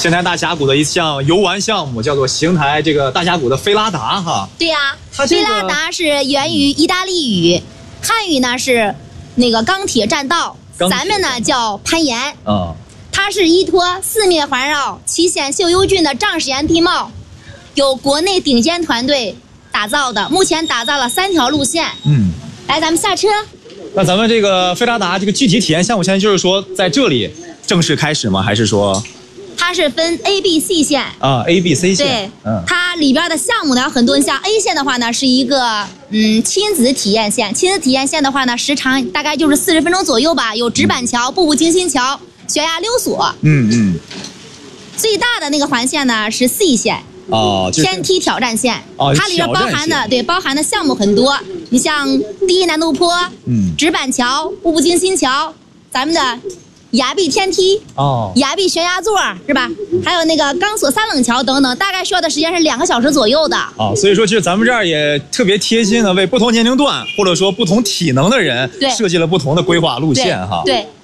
邢台大峡谷的一项游玩项目，叫做邢台这个大峡谷的菲拉达哈。 对呀、 它这个菲拉达是源于意大利语，汉语呢是那个钢铁栈道，咱们呢叫攀岩。它是依托四面环绕、奇险秀幽峻的障石岩地貌，由国内顶尖团队打造的。目前打造了3条路线。来，咱们下车。 那咱们这个菲拉达这个具体体验项目，现在就是说在这里正式开始吗？还是说？ 它是分 A、B、C 线啊 ，A、B、C 线。 对，它里边的项目呢有很多，像 A 线的话呢是一个亲子体验线。亲子体验线的话呢，时长大概就是40分钟左右吧，有直板桥、步步惊心桥、悬崖溜索。最大的那个环线呢是 C 线。天梯挑战线。它里边包含的项目很多。你像第一难度坡、直板桥、步步惊心桥，咱们的崖壁天梯、崖壁悬崖座是吧？还有那个钢索3冷桥等等，大概需要的时间是2个小时左右的。 所以说其实咱们这儿也特别贴心的为不同年龄段或者说不同体能的人设计了不同的规划路线哈。 对。